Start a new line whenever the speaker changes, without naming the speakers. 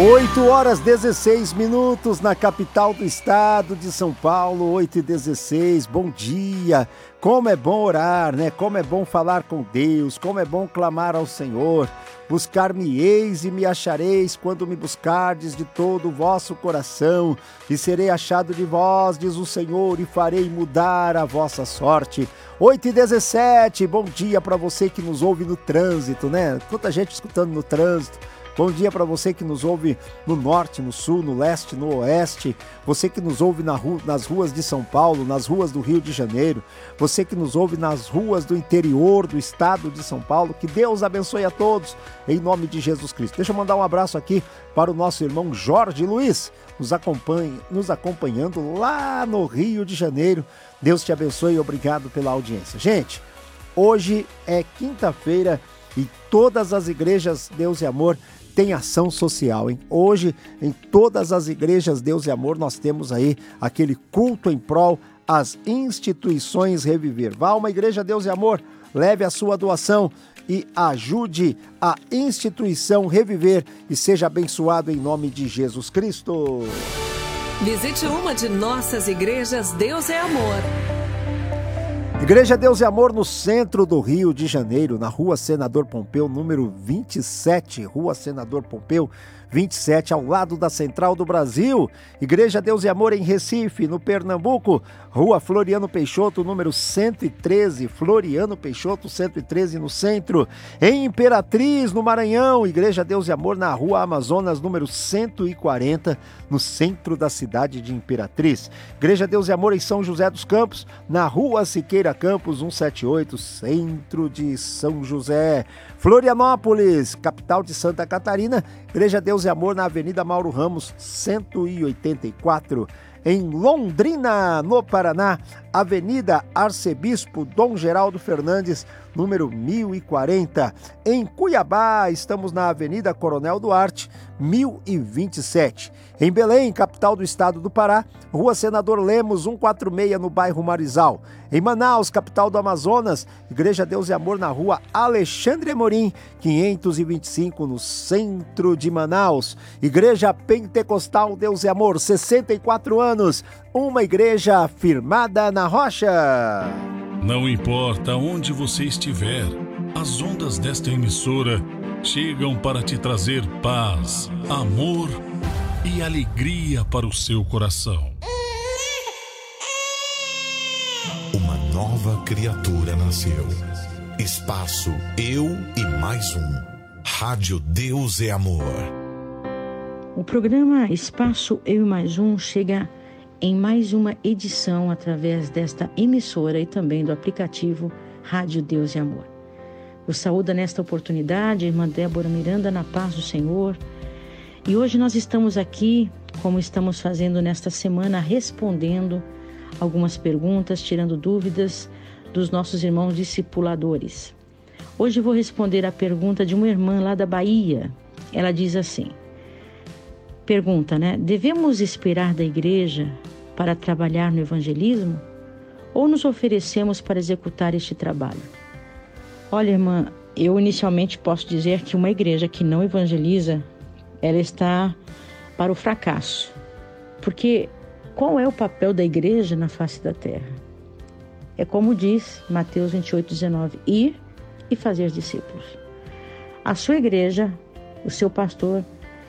8h16 na capital do estado de São Paulo, 8h16, bom dia. Como é bom orar, né? Como é bom falar com Deus, como é bom clamar ao Senhor. Buscar-me-eis e me achareis quando me buscardes de todo o vosso coração. E serei achado de vós, diz o Senhor, e farei mudar a vossa sorte. 8h17, bom dia para você que nos ouve no trânsito, né? Quanta gente escutando no trânsito. Bom dia para você que nos ouve no norte, no sul, no leste, no oeste. Você que nos ouve nas ruas de São Paulo, nas ruas do Rio de Janeiro. Você que nos ouve nas ruas do interior do estado de São Paulo. Que Deus abençoe a todos, em nome de Jesus Cristo. Deixa eu mandar um abraço aqui para o nosso irmão Jorge Luiz, nos acompanhando lá no Rio de Janeiro. Deus te abençoe e obrigado pela audiência. Gente, hoje é quinta-feira e todas as igrejas Deus e Amor tem ação social, hein? Hoje, em todas as igrejas Deus e Amor, nós temos aí aquele culto em prol às instituições Reviver. Vá a uma igreja Deus e Amor, leve a sua doação e ajude a instituição Reviver e seja abençoado em nome de Jesus Cristo.
Visite uma de nossas igrejas Deus é Amor.
Igreja Deus e Amor no centro do Rio de Janeiro, na Rua Senador Pompeu, número 27, Rua Senador Pompeu, 27, ao lado da Central do Brasil. Igreja Deus e Amor em Recife, no Pernambuco, Rua Floriano Peixoto, número 113, Floriano Peixoto, 113, no centro. Em Imperatriz, no Maranhão, Igreja Deus e Amor na Rua Amazonas, número 140, no centro da cidade de Imperatriz. Igreja Deus e Amor em São José dos Campos, na Rua Siqueira Campos, 178, centro de São José. Florianópolis, capital de Santa Catarina, Igreja Deus e Amor na Avenida Mauro Ramos, 184. Em Londrina, no Paraná, Avenida Arcebispo Dom Geraldo Fernandes, número 1040. Em Cuiabá, estamos na Avenida Coronel Duarte, 1027. Em Belém, capital do estado do Pará, Rua Senador Lemos, 146, no bairro Marizal. Em Manaus, capital do Amazonas, Igreja Deus e Amor na Rua Alexandre Amorim, 525, no centro de Manaus. Igreja Pentecostal Deus e Amor, 64 anos, uma igreja firmada na rocha.
Não importa onde você estiver, as ondas desta emissora chegam para te trazer paz, amor e alegria para o seu coração.
Uma nova criatura nasceu. Espaço Eu e Mais Um. Rádio Deus é Amor.
O programa Espaço Eu e Mais Um chega em mais uma edição através desta emissora e também do aplicativo Rádio Deus e Amor. Eu saúdo nesta oportunidade a irmã Débora Miranda na paz do Senhor. E hoje nós estamos aqui, como estamos fazendo nesta semana, respondendo algumas perguntas, tirando dúvidas dos nossos irmãos discipuladores. Hoje eu vou responder a pergunta de uma irmã lá da Bahia. Ela diz assim, pergunta, né? Devemos esperar da igreja para trabalhar no evangelismo? Ou nos oferecemos para executar este trabalho? Olha, irmã, eu inicialmente posso dizer que uma igreja que não evangeliza, ela está para o fracasso. Porque qual é o papel da igreja na face da terra? É como diz Mateus 28:19, ir e fazer discípulos. A sua igreja, o seu pastor,